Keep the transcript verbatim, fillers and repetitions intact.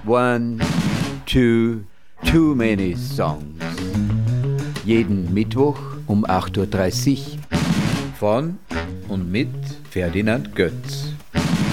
One, two, too many songs. Jeden Mittwoch um acht Uhr dreißig von und mit Ferdinand Götz.